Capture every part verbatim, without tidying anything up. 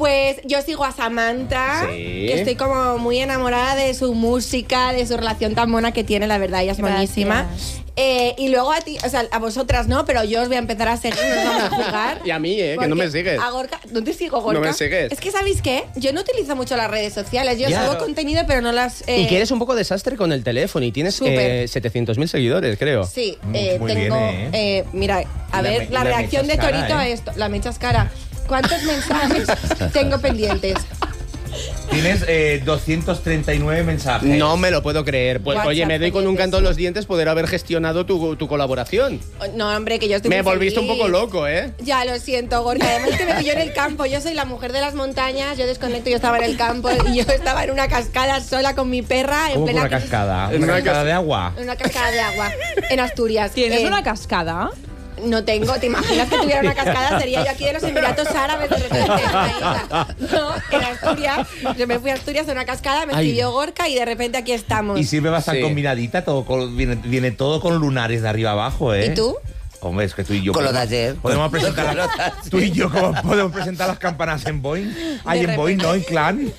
Pues yo sigo a Samantha, sí. que estoy como muy enamorada de su música, de su relación tan mona que tiene, la verdad, ella es Gracias. monísima. Eh, y luego a ti, o sea, a vosotras no, pero yo os voy a empezar a seguir, nos vamos a jugar. Y a mí, ¿eh? Que no me sigues. A Gorka, no te sigo, Gorka. No me sigues. Es que, ¿sabéis qué? Yo no utilizo mucho las redes sociales, yo Ya. subo contenido, pero no las... eh, Y que eres un poco desastre con el teléfono y tienes Súper. eh, setecientos mil seguidores, creo. Sí, Mm, eh, muy tengo... bien, ¿eh? eh, mira, a Y la ver, me- la, y la reacción de mechas cara, Torito a ¿eh? esto. La mechas cara. ¿Cuántos mensajes tengo pendientes? Tienes eh, doscientos treinta y nueve mensajes. No me lo puedo creer. Pues, WhatsApp oye, me doy con un pendientes. canto en los dientes poder haber gestionado tu, tu colaboración. No, hombre, que yo estoy Me muy volviste un feliz. poco loco, ¿eh? Ya, lo siento, Gorka. Además que me pilló en el campo. Yo soy la mujer de las montañas, yo desconecto, yo estaba en el campo y yo estaba en una cascada sola con mi perra en ¿Cómo que plena una crisis- cascada? En ¿Una una cascada cas- de agua? En una cascada de agua, en Asturias. ¿Tienes Eh, una cascada? No tengo, ¿te imaginas que tuviera una cascada? Sería yo aquí de los Emiratos Árabes de repente. en una isla. No, en Asturias. Yo me fui a Asturias a una cascada, me Ay. escribió Gorka y de repente aquí estamos. Y siempre va a estar Sí. combinadita, todo con- viene, viene todo con lunares de arriba abajo, ¿eh? ¿Y tú? Hombre, es que tú y yo... Con lo de podemos- ayer. Podemos presentar Con lo de las, ayer. tú y yo ¿cómo podemos presentar las campanas en Boeing. Ay, De en Boeing repente. no, en Clan.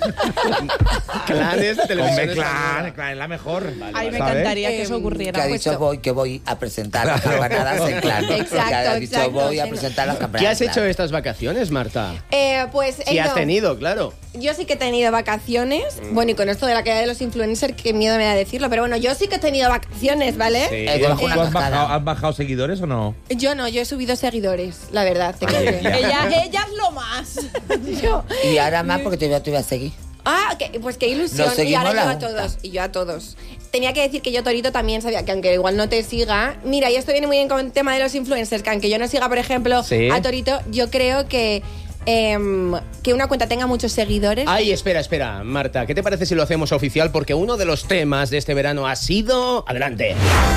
Clanes de televisión Hombre, Clan, española. Clan es la mejor. Ay, me ¿sabes? encantaría que Eh, eso Que ocurriera. ha Pues dicho yo- voy, que voy a presentar las campanadas en Clan. Exacto, Que ha dicho exacto, voy a sí. presentar las campanadas ¿Qué has en hecho Clan. estas vacaciones, Marta? Eh, pues he Si has ido- tenido, claro. Yo sí que he tenido vacaciones. Bueno, y con esto de la caída de los influencers, qué miedo me da decirlo. Pero bueno, yo sí que he tenido vacaciones, ¿vale? Sí. Eh, ¿Tú has, debajo una tú has cascada. bajado, has bajado seguidores o no? Yo no, yo he subido seguidores, la verdad. Te Ay, quiero ya. decir. Ella, ella es lo más. Yo- Y ahora más porque te voy a, te voy a seguir. Ah, que- pues qué ilusión. Nos Y seguimos ahora yo la a junta. todos. Y yo a todos. Tenía que decir que yo, Torito, también sabía que aunque igual no te siga. Mira, y esto viene muy bien con el tema de los influencers, que aunque yo no siga, por ejemplo, Sí. a Torito, yo creo que. em, que una cuenta tenga muchos seguidores. Ay, espera, espera, Marta, ¿qué te parece si lo hacemos oficial? Porque uno de los temas de este verano ha sido... Adelante.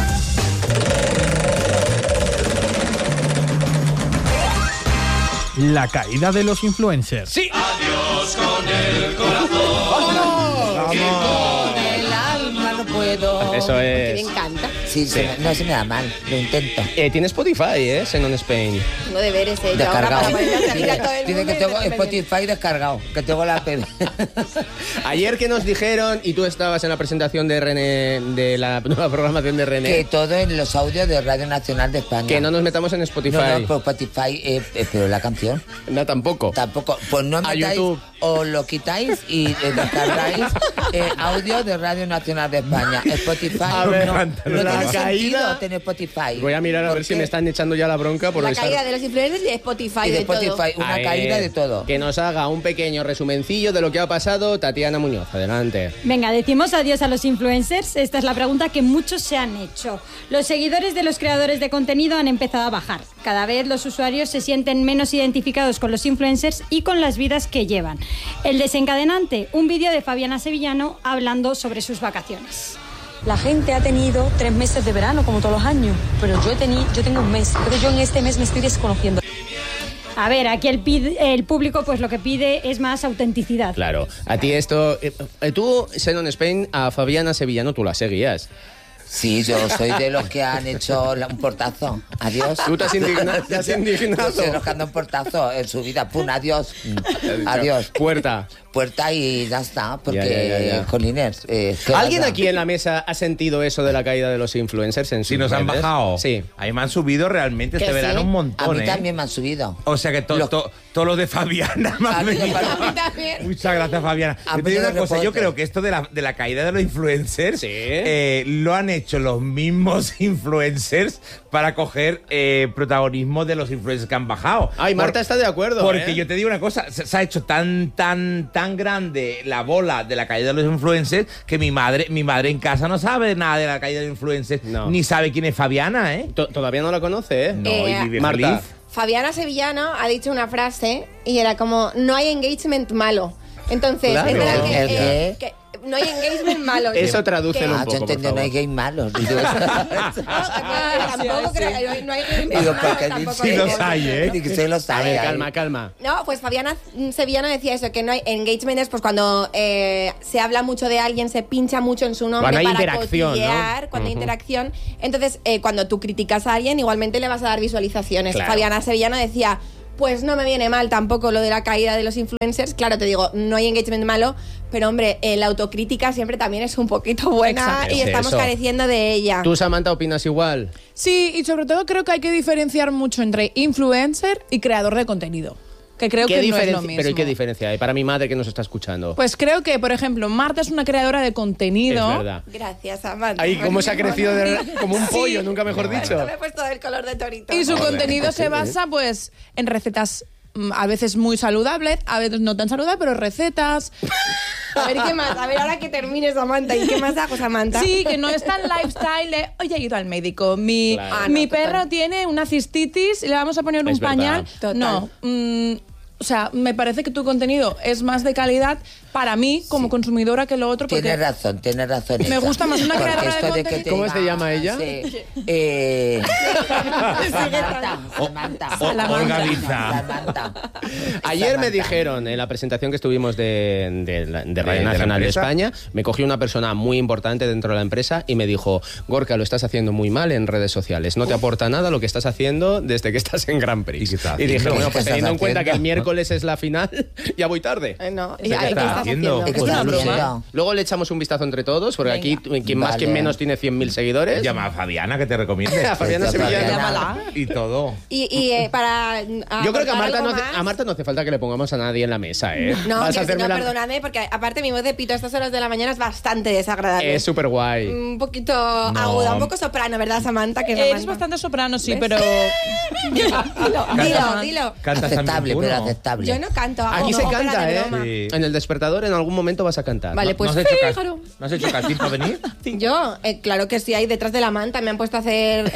La caída de los influencers. ¡Sí! Con el alma no puedo. Eso Que me es... encanta. Sí, se me- no se me da mal, lo intento. Eh, tiene Spotify, ¿eh? Xenon Spain. Tengo deberes, eh. Yo ahora Descargado. para ponerme a salir a todo el Tiene mundo que y tengo me- me- Spotify descargado, que tengo la P B. Ayer que nos dijeron, y tú estabas en la presentación de René, de la nueva programación de René, Que todo en los audios de Radio Nacional de España. que no nos metamos en Spotify. No, no, por Spotify, eh, eh, pero la canción No, tampoco. tampoco. Pues no A metáis YouTube. o lo quitáis y eh, descargáis eh, audio de Radio Nacional de España. Spotify A ver, no, no la tiene caída- sentido tener Spotify. Voy a mirar a ver Porque- si me están echando ya la bronca por La estar- caída de los influencers y de Spotify, y de de todo. Spotify, una A ver, caída de todo. Que nos haga un pequeño resumencillo de lo que ha pasado Tatiana Muñoz. Adelante. Venga, decimos adiós a los influencers. Esta es la pregunta que muchos se han hecho. Los seguidores de los creadores de contenido han empezado a bajar. Cada vez los usuarios se sienten menos identificados con los influencers y con las vidas que llevan. El desencadenante, un vídeo de Fabiana Sevillano hablando sobre sus vacaciones. La gente ha tenido tres meses de verano, como todos los años, pero yo, he teni- yo tengo un mes. Entonces yo en este mes me estoy desconociendo. A ver, aquí el, pid- el público pues lo que pide es más autenticidad. Claro. A ti esto... eh, eh, tú, Xenon Spain, a Fabiana Sevillano tú la seguías. Sí, yo soy de los que han hecho la- un portazo. Adiós. Tú te has indigna- te has indignado. Yo soy de los que han dado un portazo en su vida. Pum, adiós. Mm, Adiós. Puerta. Puerta y ya está, porque, Ya, ya, ya, ya. jolines, eh, ¿qué ¿Alguien pasa? aquí en la mesa ha sentido eso de la caída de los influencers en Si sus nos han redes? bajado. Sí. A mí me han subido realmente ¿Que este sí? verano un A montón, mí ¿eh? también me han subido. O sea que todo Los- to, todo lo de Fabiana me A han mí venido. me A mí también. Muchas gracias, Fabiana. A Yo te digo mí una me cosa, yo reporte. creo que esto de la, de la caída de los influencers Sí. eh, lo han hecho los mismos influencers para coger eh, protagonismo de los influencers que han bajado. Ay, Marta Por- está de acuerdo. Porque ¿eh? yo te digo una cosa, se, se ha hecho tan, tan, tan grande la bola de la caída de los influencers que mi madre, mi madre en casa no sabe nada de la caída de los influencers, No. ni sabe quién es Fabiana, ¿eh? To- Todavía no la conoce, ¿eh? No, Eh, y vive Marta. feliz. Fabiana Sevillano ha dicho una frase y era como, no hay engagement malo. Entonces, Claro. es verdad que, ¿El eh, qué? que no hay engagement malo. Eso tradúcelo Ah, un poco, yo por entendí, no favor. hay gay malos. Digo, No, tampoco creo que no hay engagement digo, malo. porque tampoco sí creo. los hay, ¿eh? Digo, sí los A hay. ver, hay. calma, calma. No, pues Fabiana Sevillano decía eso, que no hay engagement es pues cuando eh, se habla mucho de alguien, se pincha mucho en su nombre Cuando hay para interacción, cotillear, ¿no? cuando hay Ujú. interacción. Entonces, eh, cuando tú criticas a alguien, igualmente le vas a dar visualizaciones. Claro. Fabiana Sevillano decía, pues no me viene mal tampoco lo de la caída de los influencers. Claro, te digo, no hay engagement malo, pero hombre, eh, la autocrítica siempre también es un poquito buena. Exacto. Y Es estamos eso. careciendo de ella. ¿Tú, Samantha, opinas igual? Sí, y sobre todo creo que hay que diferenciar mucho entre influencer y creador de contenido. Que creo ¿Qué que no es diferen- lo mismo. Pero ¿y qué diferencia hay para mi madre que nos está escuchando? Pues creo que, por ejemplo, Marta es una creadora de contenido. Es verdad. Gracias, Amanda. Ay, cómo se ha crecido de- como un pollo, nunca mejor dicho. Me he puesto el color de torito. Y su Joder, contenido se basa pues en recetas mm, a veces muy saludables, a veces no tan saludables, pero recetas. A ver, ¿qué más? A ver, ahora que termine Samantha. ¿Y qué más hago, Samantha? Sí, que no es tan lifestyle de, oye, he ido al médico, mi, Claro. Ah, mi no, perro total. tiene una cistitis y le vamos a poner un Es verdad. pañal. Total. No, mm, o sea, me parece que tu contenido es más de calidad para mí como consumidora que lo otro. Porque Tienes razón, tienes razón. Me esa. gusta más una Porque creadora de esto que contenido. te ¿Cómo diga- se llama ella? Sí. Eh, Samantha, Samantha. O- Olga Biza. Samantha. Ayer me Samantha. dijeron en la presentación que estuvimos de, de, la- de Radio de la Nacional de empresa. España, me cogió una persona muy importante dentro de la empresa y me dijo, Gorka, lo estás haciendo muy mal en redes sociales, no te aporta nada lo que estás haciendo desde que estás en Grand Prix. ¿Y qué estás Y dije, haciendo? bueno, pues ¿Qué teniendo estás en cuenta que el haciendo? miércoles es la final, ya voy tarde. Eh, no, ¿Qué ¿y ahí qué estás estás haciendo? haciendo? ¿Qué Es una estás broma. haciendo? Luego le echamos un vistazo entre todos, porque Venga. aquí quien más, Vale. quien menos tiene cien mil seguidores. Llama a Fabiana que te recomiende. A Fabiana Sevillano. Llámala. Y todo. Y, y eh, para. Yo creo que a aportar Marta, algo no hace, más- a Marta no hace falta que le pongamos a nadie en la mesa, ¿eh? No, Vas que a si no, hacerme la- perdonadme, porque aparte mi voz de pito a estas horas de la mañana es bastante desagradable. Es súper guay. Un poquito aguda, un poco soprano, ¿verdad, Samantha? Que es Eres Samantha. bastante soprano, sí, ¿Ves? pero... Dilo, dilo, dilo. Cantas Aceptable, también tú, pero ¿no? aceptable. Yo no canto, hago Aquí se ópera canta, de ¿eh? broma. Sí. En el despertador en algún momento vas a cantar. Vale, ¿no? pues ¿No has hecho, cas- fíjaro. ¿No has hecho casting para venir? Yo, eh, claro que sí, ahí detrás de la manta me han puesto a hacer...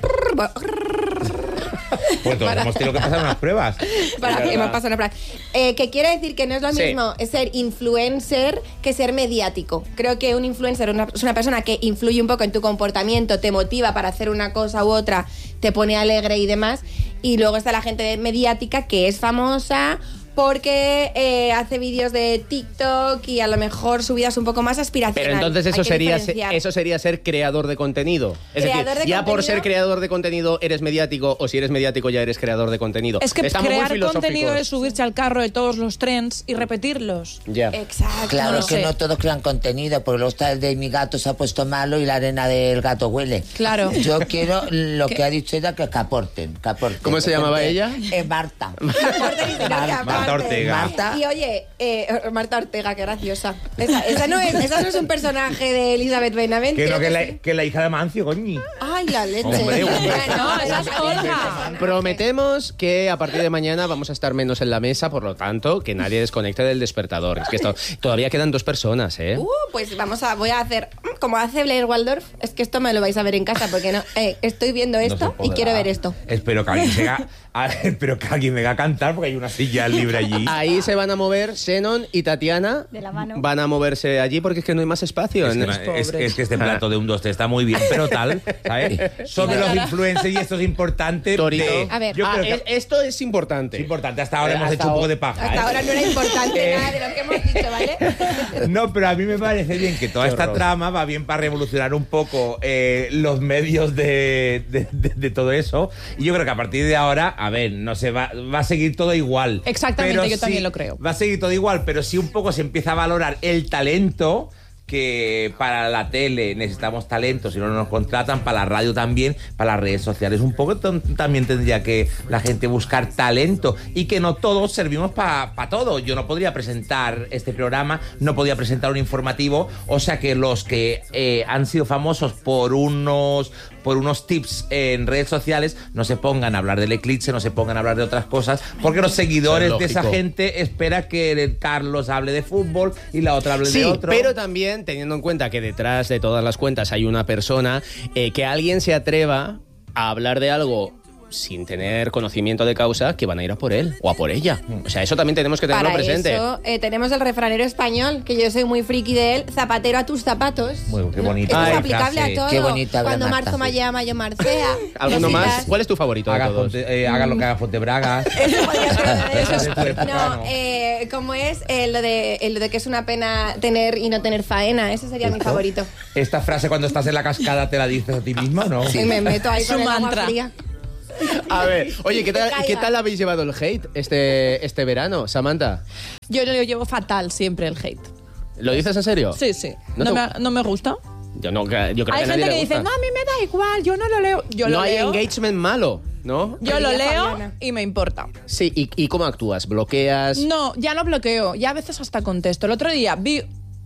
Pues todos hemos tenido que pasar unas pruebas. Para que me ha pasado una prueba. Eh, que quiere decir que no es lo Sí. mismo es ser influencer que ser mediático. Creo que un influencer una- es una persona que influye un poco en tu comportamiento, te motiva para hacer una cosa u otra, te pone alegre y demás. Y luego está la gente mediática que es famosa porque eh, hace vídeos de TikTok y a lo mejor su vida es un poco más aspiracional. Pero entonces eso Hay que sería, diferenciar. eso sería ser creador de contenido. Es Creador decir, de ya por contenido. ser creador de contenido eres mediático o si eres mediático ya eres creador de contenido. Es que Estamos muy crear filosóficos. contenido es subirse al carro de todos los trends y repetirlos. Ya. Exacto. Claro No lo que sé. no todos crean contenido, porque luego está el de mi gato se ha puesto malo y la arena del gato huele. Claro. Yo quiero lo ¿Qué? que ha dicho ella, que, que aporten, que aporten. ¿Cómo se llamaba Porque- ella? Eh, Marta. Aparte, ni siquiera que aparte. Marta Ortega. Marta. Y oye, eh, Marta Ortega, qué graciosa. Esa, esa no es, esa no es un personaje de Elizabeth Benavent. Que no, creo que que la, sí. que la hija de Mancio, coñi. Ay, la leche. Hombre, hombre. No, esa es Olga. Prometemos que a partir de mañana vamos a estar menos en la mesa, por lo tanto, que nadie desconecte del despertador. Es que esto, todavía quedan dos personas, ¿eh? Uh, pues vamos a, voy a hacer, como hace Blair Waldorf, es que esto me lo vais a ver en casa, porque no, eh, estoy viendo No esto se y podrá. quiero ver esto. Espero que alguien venga, a- espero que alguien venga a cantar porque hay una silla libre allí. Ahí se van a mover Xenon y Tatiana. De la mano. Van a moverse allí porque es que no hay más espacio. Es que, En- no- es- es que este plato de un dos tres está muy bien, pero tal, ¿sabes? Sobre los influencers y esto es importante. Torito. de- A ver. yo Ah, creo es- que esto es importante. es importante. Hasta ahora Eh, hemos hasta hecho un poco ahora- de paja. Hasta ¿eh? ahora no era importante Eh. nada de lo que hemos dicho, ¿vale? No, pero a mí me parece bien que toda Qué esta horror. trama va bien para revolucionar un poco eh, los medios de, de- de- de todo eso. Y yo creo que a partir de ahora, a ver, no se va, va a seguir todo igual. Exactamente, Pero yo sí- también lo creo. Va a seguir todo igual, pero sí un poco se empieza a valorar el talento. Que para la tele necesitamos talento, si no no nos contratan, para la radio también, para las redes sociales un poco t- también tendría que la gente buscar talento y que no todos servimos para todo. Yo no podría presentar este programa, no podría presentar un informativo, o sea que los que eh, han sido famosos por unos por unos tips en redes sociales no se pongan a hablar del eclipse, no se pongan a hablar de otras cosas, porque los seguidores de esa lógico. gente espera que Carlos hable de fútbol y la otra hable Sí, de otro. pero también teniendo en cuenta que detrás de todas las cuentas hay una persona, eh, que alguien se atreva a hablar de algo sin tener conocimiento de causa, que van a ir a por él o a por ella. O sea, eso también tenemos que tenerlo Para presente. eso eh, tenemos el refranero español, que yo soy muy friki de él, zapatero a tus zapatos. Muy- qué ¿No? bonita Esto es Ay, aplicable frase. a todo. Qué bonita habla Cuando Marta, marzo sí. me llama, yo marcea. ¿Alguno cositas. más? ¿Cuál es tu favorito de haga, todos? Fonte- eh, haga lo que haga Fontebragas. Eso podría ser uno de Eso esos. es puertocano. No, eh, como es eh, lo, de, eh, lo de que es una pena tener y no tener faena. Ese sería mi favorito. Esta frase cuando estás en la cascada te la dices a ti misma, ¿no? Y me meto ahí Su con el agua mantra. fría. A ver, oye, ¿qué tal, Que caiga. ¿qué tal habéis llevado el hate este, este verano, Samantha? Yo lo llevo fatal siempre el hate. ¿Lo dices en serio? Sí, sí. ¿No No, te- me, no me gusta. Yo, no, yo creo Hay que a nadie gente le que dice, gusta. no, a mí me da igual, yo no lo leo. Yo no lo hay leo. engagement malo, ¿no? Yo lo Diría leo Fabiana. y me importa. Sí, ¿y, y cómo actúas? ¿Bloqueas? No, ya no bloqueo, ya a veces hasta contesto. El otro día vi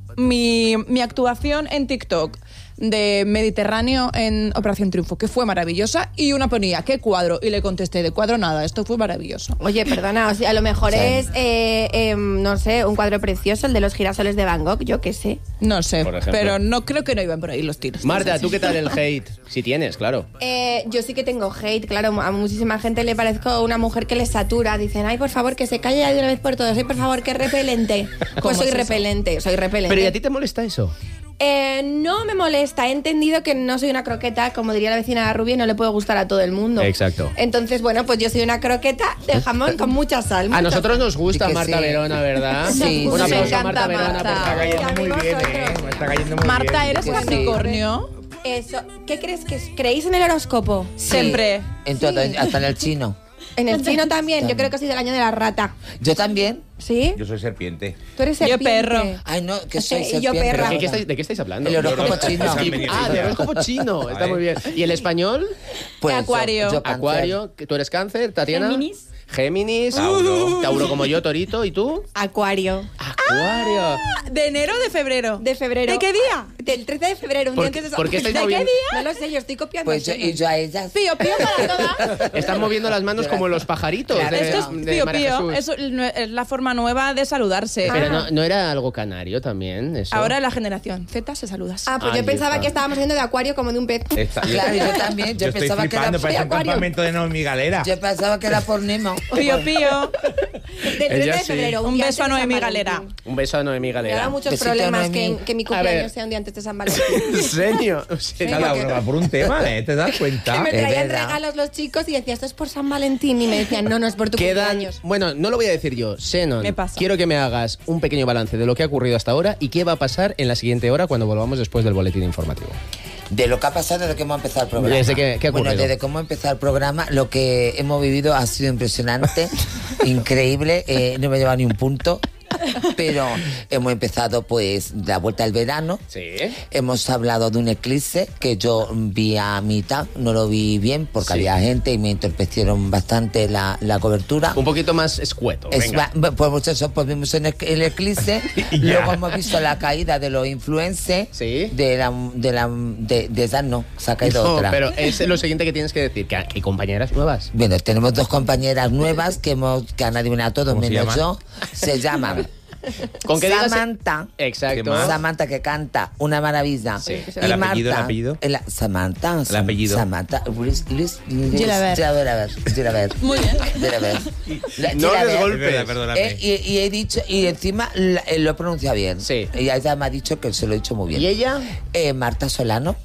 mi, mi actuación en TikTok de Mediterráneo en Operación Triunfo, que fue maravillosa, y una ponía, ¿qué cuadro? Y le contesté, de cuadro nada, esto fue maravilloso. Oye, perdona, o sea, a lo mejor Sí. es, eh, eh, no sé, un cuadro precioso, el de los girasoles de Van Gogh, yo qué sé. No sé, Por ejemplo. pero no creo que no iban por ahí los tiros. Marta, ¿tú qué tal el hate? Si tienes, claro. Eh, yo sí que tengo hate, claro, a muchísima gente le parezco una mujer que le satura. Dicen, ay, por favor, que se calle ya de una vez por todas. Ay, por favor, que repelente. Pues ¿Cómo soy es eso? repelente, soy repelente. ¿Pero y a ti te molesta eso? Eh, no me molesta, he entendido que no soy una croqueta, como diría la vecina de Rubí, no le puede gustar a todo el mundo. Exacto. Entonces, bueno, pues yo soy una croqueta de jamón con mucha sal. A mucha- nosotros nos gusta Sí que Marta sí. Verona, ¿verdad? Sí, Un sí. aplauso Me a Marta encanta Verona. Marta. por Está favor. cayendo muy Y a bien, vosotros. ¿eh? Me está cayendo muy Marta, bien. ¿eres Sí. Capricornio? Eso, ¿qué crees que es? ¿Creéis en el horóscopo? Siempre. En todo, hasta en el chino. En el chino también, yo creo que soy del año de la rata. Yo también. ¿Sí? Yo soy serpiente. Tú eres Yo serpiente. perro. Ay, no, que soy Sí, yo serpiente. perra. ¿Qué- qué estáis- ¿De qué estáis hablando? El horóscopo chino. Y- Ah, de horóscopo chino. Está muy bien. ¿Y el español? Pues yo- Acuario. yo cáncer. Acuario. ¿Tú eres cáncer, Tatiana? Géminis. Géminis. Tauro. Tauro como yo, Torito. ¿Y tú? Acuario. Acuario. ¿De enero o de febrero? De febrero. ¿De qué día? Del trece de febrero, un ¿Por día qué- antes de por qué estáis ¿De qué moviendo? día? No lo sé, yo estoy copiando. Pues yo, el y yo a ellas. Pío, pío para todas. Están moviendo las manos como los pajaritos Claro, de, Esto es de pío, María pío. Jesús. Eso es la forma nueva de saludarse. Pero no, no era algo canario también, eso. Ahora la generación Z se saluda así. Ah, pues Ahí yo pensaba está. que estábamos viendo de acuario como de un pez. Está- Claro, yo también. Yo, estoy pensaba que era flipando, parece un Acuario. campamento de Naomi Galera. Yo pensaba que era por Nemo. Pío, pío. Del trece Ella de sí. febrero. Un día beso a antes de Noemí San Galera. Valentín. Un beso a Noemí Me da Galera. muchos Besito, problemas Noemí. que, que mi A cumpleaños ver. sea un día antes de San Valentín. ¿En serio? ¿En serio? Cada uno va por un tema, ¿eh? ¿Te das Que cuenta? me Es traían verdad. regalos los chicos y decía, esto es por San Valentín. Y me decían, no, no es por tu Quedan, cumpleaños. bueno, no lo voy a decir yo, Xenon. Me pasa. Quiero que me hagas un pequeño balance de lo que ha ocurrido hasta ahora y qué va a pasar en la siguiente hora cuando volvamos después del boletín informativo. De lo que ha pasado desde que hemos empezado el programa. Desde que- ¿qué ha Bueno, ocurrido? desde que hemos empezado el programa, lo que hemos vivido ha sido impresionante, increíble. eh, no me lleva ni un punto. Pero hemos empezado, pues, la vuelta al verano. Sí. Hemos hablado de un eclipse que yo vi a mitad, no lo vi bien porque Sí. había gente y me entorpecieron bastante la, la cobertura. Un poquito más escueto. Es venga. va- pues muchos eso, pues vimos en el, el eclipse, Y ya. luego hemos visto la caída de los influencers, Sí. de la de la de, de esa no, se ha caído No, otra. pero es lo siguiente que tienes que decir, que hay compañeras nuevas. Bueno, tenemos dos compañeras nuevas que hemos que han adivinado a todos ¿Cómo se menos llaman? yo. Se llaman Con que digas- Samantha. ¿Qué Exacto. más? Samantha, que canta una maravilla. Sí. Y ¿El apellido, el Marta, apellido? el- Samantha. El apellido. Samantha. Luis, Luis, Luis, Gilabert. Gilabert, Gilabert. Muy bien. Gilabert. La- No Gilabert. des golpes. Es verdad, perdóname. Eh, y, y he dicho, y encima la- eh, lo pronuncia bien. Sí. Y ella me ha dicho que se lo he dicho muy bien. ¿Y ella? Eh, Marta Solano.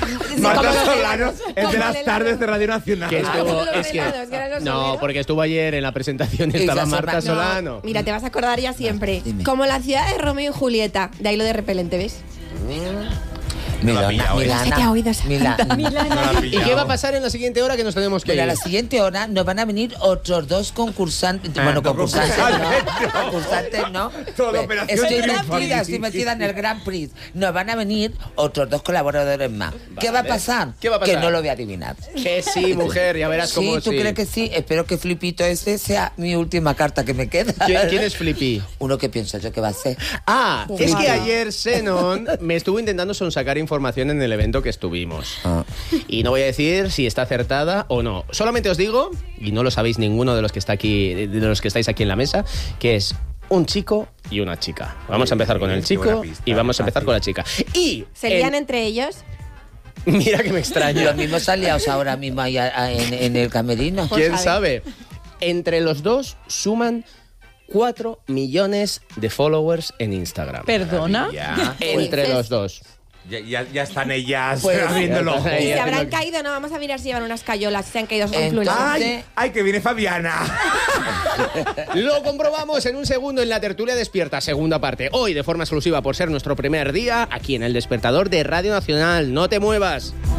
Marta Solano es como de el las helado. tardes de Radio Nacional. Que estuvo, los es que, helados, que eran los no, helados. porque estuvo ayer en la presentación y Y estaba esa Marta Solano- Solano. Mira, te vas a acordar ya siempre. Dime. Como la ciudad de Romeo y Julieta. De ahí lo de repelente, ¿ves? No la ha Milana, pillado, ¿eh? Milana, Se te ha oído, Samantha. Milana. No la ha ¿Y pillado. qué va a pasar en la siguiente hora que nos tenemos que Pero a ir? la siguiente hora nos van a venir otros dos concursantes. Ah, bueno, dos concursantes, concursantes, no. Concursantes, no. Todo Pues, operación estoy triunfal. metida, estoy metida en el Grand Prix. Nos van a venir otros dos colaboradores más. ¿Qué va a pasar? ¿Qué va a pasar? Que no lo voy a adivinar. Que sí, mujer, ya verás Sí, cómo ¿tú sí. crees que sí? Espero que Flipito ese sea mi última carta que me queda. ¿Quién, quién es Flippy? Uno que pienso yo que va a ser. Ah, es que Ojalá. ayer Xenon me estuvo intentando sonsacar información en el evento que estuvimos. Ah. Y no voy a decir si está acertada o no. Solamente os digo, y no lo sabéis ninguno de los que está aquí, de los que estáis aquí en la mesa, que es un chico y una chica. Vamos a empezar con el Qué buena chico pista, y vamos a empezar fácil. con la chica. Y ¿Se lían en- entre ellos? mira que me extraña. Los mismos aliados ahora mismo ahí a- a- en, en el camerino. Pues ¿Quién sabe. sabe? Entre los dos suman cuatro millones de followers en Instagram. ¿Perdona? Ya, Entre Pues- los dos. ya, ya, ya están ellas Pues- abriendo el Ya ojo. está. ¿Y ya se habrán tengo que- caído? No, vamos a mirar si llevan unas cayolas, si se han caído esos Entonces- influencers. ¡Ay! ¡Ay, que viene Fabiana! Lo comprobamos en un segundo en la tertulia despierta, segunda parte. Hoy de forma exclusiva por ser nuestro primer día aquí en el despertador de Radio Nacional. No te muevas.